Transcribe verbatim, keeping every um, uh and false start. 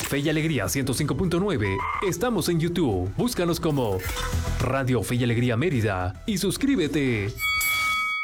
Fe y Alegría ciento cinco punto nueve. Estamos en YouTube. Búscanos como Radio Fe y Alegría Mérida y suscríbete.